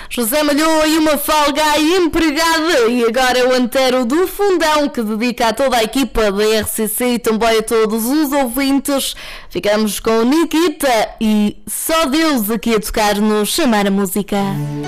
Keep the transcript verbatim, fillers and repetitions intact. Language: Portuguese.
José Malhoa e uma Falga empregada. E agora o Antero do Fundão, que dedica a toda a equipa da R C C e também a todos os ouvintes. Ficamos com Nikita e Só Deus aqui a tocar no Chamar a Música.